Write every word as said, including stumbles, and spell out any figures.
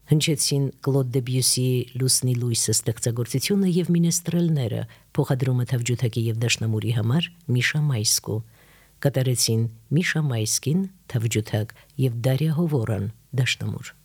Հնչեցին Կլոդ Դեբյուսիի «Լուսնի լույսը» ստեղծագործությունը եւ Մինեստրելները, փոխադրումը թավջութակի եւ դաշնամուրի համար Միշա Մայսկու։ Կատարեցին Միշա Մայսկին, թավջութակ, եւ Դարիա Հովորան, դաշնամուր։